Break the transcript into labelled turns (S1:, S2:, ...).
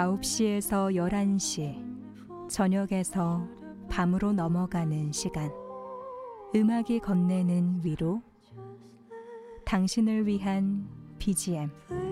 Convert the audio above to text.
S1: 9시에서 11시, 저녁에서 밤으로 넘어가는 시간. 음악이 건네는 위로, 당신을 위한 BGM.